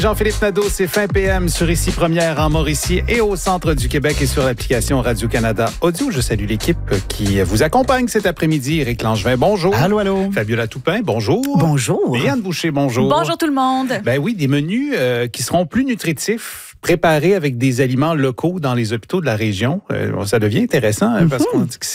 Jean-Philippe Nadeau, c'est fin PM sur Ici Première en Mauricie et au centre du Québec et sur l'application Radio-Canada Audio. Je salue l'équipe qui vous accompagne cet après-midi. Éric Langevin, bonjour. Allô, allô. Fabiola Toupin, bonjour. Bonjour. Yann Boucher, bonjour. Bonjour tout le monde. Ben oui, des menus qui seront plus nutritifs, préparés avec des aliments locaux dans les hôpitaux de la région. Ça devient intéressant parce qu'on dit que